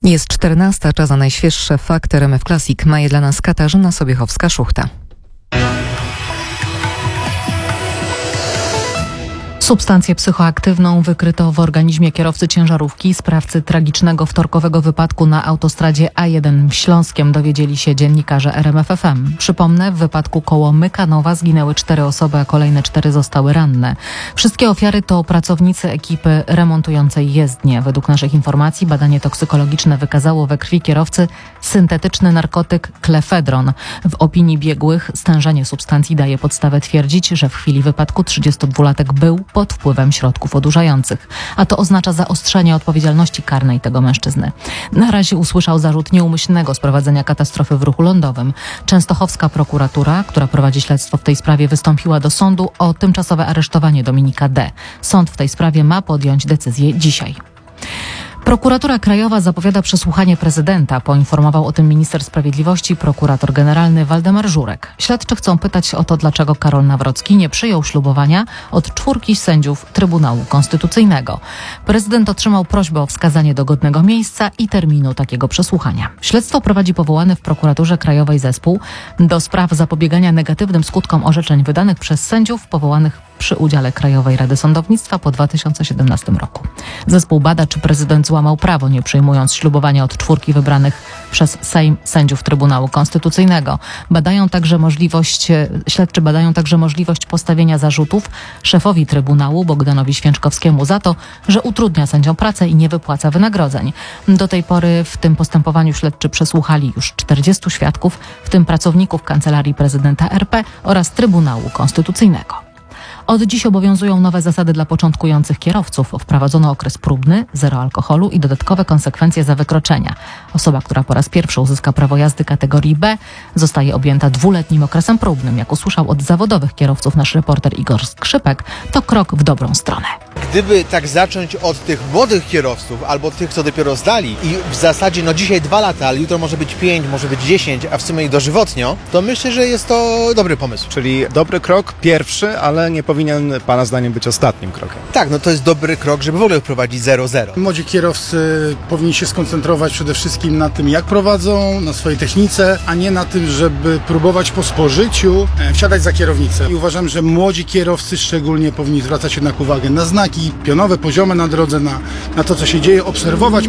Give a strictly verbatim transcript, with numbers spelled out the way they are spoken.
Jest czternasta, czas na najświeższe fakty R M F Classic. Ma je dla nas Katarzyna Sobiechowska-Szuchta. Substancję psychoaktywną wykryto w organizmie kierowcy ciężarówki, sprawcy tragicznego wtorkowego wypadku na autostradzie A jeden w Śląskiem, dowiedzieli się dziennikarze R M F F M. Przypomnę, w wypadku koło Mykanowa zginęły cztery osoby, a kolejne cztery zostały ranne. Wszystkie ofiary to pracownicy ekipy remontującej jezdnię. Według naszych informacji badanie toksykologiczne wykazało we krwi kierowcy syntetyczny narkotyk klefedron. W opinii biegłych stężenie substancji daje podstawę twierdzić, że w chwili wypadku trzydziestodwulatek był pod wpływem środków odurzających, a to oznacza zaostrzenie odpowiedzialności karnej tego mężczyzny. Na razie usłyszał zarzut nieumyślnego sprowadzenia katastrofy w ruchu lądowym. Częstochowska prokuratura, która prowadzi śledztwo w tej sprawie, wystąpiła do sądu o tymczasowe aresztowanie Dominika D. Sąd w tej sprawie ma podjąć decyzję dzisiaj. Prokuratura Krajowa zapowiada przesłuchanie prezydenta. Poinformował o tym minister sprawiedliwości, prokurator generalny Waldemar Żurek. Śledczy chcą pytać o to, dlaczego Karol Nawrocki nie przyjął ślubowania od czwórki sędziów Trybunału Konstytucyjnego. Prezydent otrzymał prośbę o wskazanie dogodnego miejsca i terminu takiego przesłuchania. Śledztwo prowadzi powołany w prokuraturze krajowej zespół do spraw zapobiegania negatywnym skutkom orzeczeń wydanych przez sędziów powołanych przy udziale Krajowej Rady Sądownictwa po dwa tysiące siedemnastym roku. Zespół bada, czy prezydent złamał prawo, nie przyjmując ślubowania od czwórki wybranych przez Sejm sędziów Trybunału Konstytucyjnego. Badają także możliwość, śledczy badają także możliwość postawienia zarzutów szefowi Trybunału Bogdanowi Święczkowskiemu za to, że utrudnia sędziom pracę i nie wypłaca wynagrodzeń. Do tej pory w tym postępowaniu śledczy przesłuchali już czterdziestu świadków, w tym pracowników Kancelarii Prezydenta R P oraz Trybunału Konstytucyjnego. Od dziś obowiązują nowe zasady dla początkujących kierowców. Wprowadzono okres próbny, zero alkoholu i dodatkowe konsekwencje za wykroczenia. Osoba, która po raz pierwszy uzyska prawo jazdy kategorii B, zostaje objęta dwuletnim okresem próbnym. Jak usłyszał od zawodowych kierowców nasz reporter Igor Skrzypek, to krok w dobrą stronę. Gdyby tak zacząć od tych młodych kierowców albo tych, co dopiero zdali i w zasadzie no dzisiaj dwa lata, ale jutro może być pięć, może być dziesięć, a w sumie i dożywotnio, to myślę, że jest to dobry pomysł. Czyli dobry krok, pierwszy, ale nie powinien Pana zdaniem być ostatnim krokiem. Tak, no to jest dobry krok, żeby w ogóle wprowadzić zero zero. Młodzi kierowcy powinni się skoncentrować przede wszystkim na tym, jak prowadzą, na swojej technice, a nie na tym, żeby próbować po spożyciu e, wsiadać za kierownicę. I uważam, że młodzi kierowcy szczególnie powinni zwracać jednak uwagę na znaki pionowe, poziome na drodze, na, na to, co się dzieje, obserwować